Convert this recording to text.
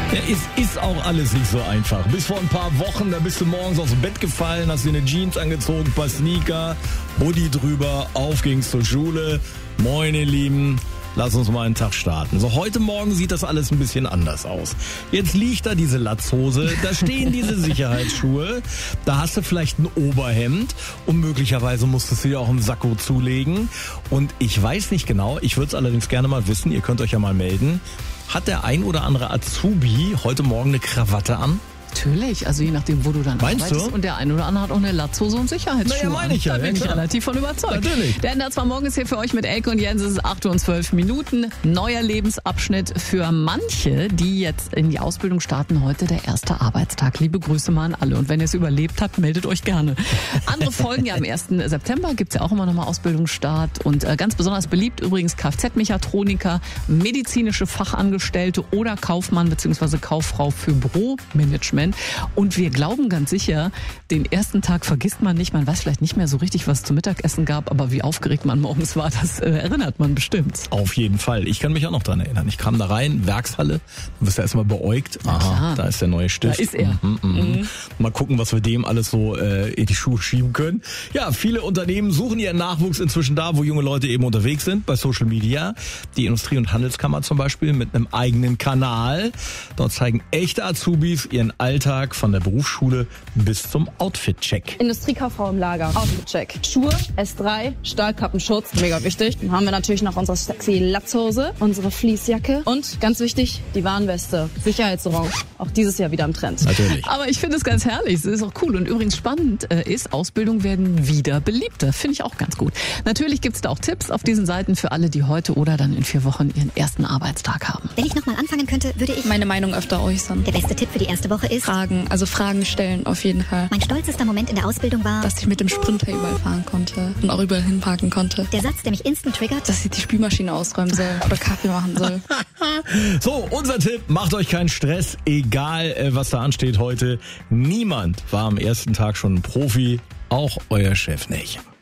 Ja, es ist auch alles nicht so einfach. Bis vor ein paar Wochen, da bist du morgens aus dem Bett gefallen, hast dir eine Jeans angezogen, ein paar Sneaker, Hoodie drüber, auf ging's zur Schule. Moin, ihr Lieben. Lass uns mal einen Tag starten. So, heute Morgen sieht das alles ein bisschen anders aus. Jetzt liegt da diese Latzhose, da stehen diese Sicherheitsschuhe, da hast du vielleicht ein Oberhemd und möglicherweise musstest du dir auch einen Sakko zulegen. Und ich weiß nicht genau, ich würde es allerdings gerne mal wissen, ihr könnt euch ja mal melden. Hat der ein oder andere Azubi heute Morgen eine Krawatte an? Natürlich, also je nachdem, wo du dann Meinst arbeitest. du? Und der eine oder andere hat auch eine Latzhose und Sicherheitsschuhe. Naja, meine ich ja. Da bin Ja, ich klar. relativ von überzeugt. Natürlich. Der NDR 2 Morgen ist hier für euch mit Elke und Jens. Es ist 8 Uhr und 12 Minuten. Neuer Lebensabschnitt für manche, die jetzt in die Ausbildung starten. Heute der erste Arbeitstag. Liebe Grüße mal an alle. Und wenn ihr es überlebt habt, meldet euch gerne. Andere folgen ja am 1. September. Gibt's ja auch immer nochmal Ausbildungsstart. Und ganz besonders beliebt übrigens Kfz-Mechatroniker, medizinische Fachangestellte oder Kaufmann bzw. Kauffrau für Büromanagement. Und wir glauben ganz sicher, den ersten Tag vergisst man nicht. Man weiß vielleicht nicht mehr so richtig, was es zum Mittagessen gab, aber wie aufgeregt man morgens war, das erinnert man bestimmt. Auf jeden Fall. Ich kann mich auch noch dran erinnern. Ich kam da rein, Werkshalle, du wirst ja erstmal beäugt. Aha, klar. da ist der neue Stift. Da ist er. Mal gucken, was wir dem alles so in die Schuhe schieben können. Ja, viele Unternehmen suchen ihren Nachwuchs inzwischen da, wo junge Leute eben unterwegs sind, bei Social Media. Die Industrie- und Handelskammer zum Beispiel mit einem eigenen Kanal. Dort zeigen echte Azubis ihren Alltag von der Berufsschule bis zum Outfit-Check. Industriekauffrau im Lager. Outfit-Check. Schuhe, S3, Stahlkappenschutz, mega wichtig. Dann haben wir natürlich noch unsere sexy Latzhose, unsere Fleecejacke und ganz wichtig, die Warnweste. Sicherheitsorange. Auch dieses Jahr wieder im Trend. Natürlich. Aber ich finde es ganz herrlich, es ist auch cool. Und übrigens spannend ist, Ausbildungen werden wieder beliebter. Finde ich auch ganz gut. Natürlich gibt es da auch Tipps auf diesen Seiten für alle, die heute oder dann in 4 Wochen ihren ersten Arbeitstag haben. Wenn ich nochmal anfangen könnte, würde ich meine Meinung öfter äußern. Der beste Tipp für die erste Woche ist, Fragen stellen auf jeden Fall. mein stolzester Moment in der Ausbildung war, Dass ich mit dem Sprinter überall fahren konnte und auch überall hinparken konnte. der Satz, der mich instant triggert, Dass ich die Spülmaschine ausräumen soll oder Kaffee machen soll. So, unser Tipp, macht euch keinen Stress, egal was da ansteht heute. Niemand war am ersten Tag schon ein Profi, auch euer Chef nicht.